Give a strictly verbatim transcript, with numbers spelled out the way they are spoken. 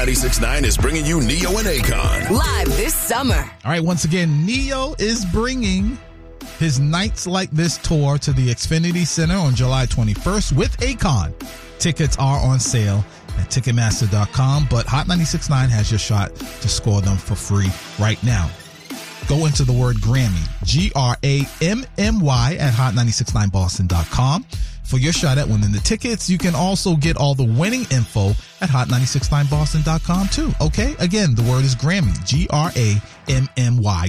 ninety-six point nine is bringing you Neo and Akon. Live this summer. All right, once again, Neo is bringing his Nights Like This tour to the Xfinity Center on July twenty-first with Akon. Tickets are on sale at Ticketmaster dot com, but Hot ninety-six point nine has your shot to score them for free right now. Go into the word Grammy, G R A M M Y, at Hot ninety-six point nine Boston dot com for your shot at winning the tickets. You can also get all the winning info at Hot ninety-six point nine Boston dot com too. Okay? Again, the word is Grammy, G R A M M Y.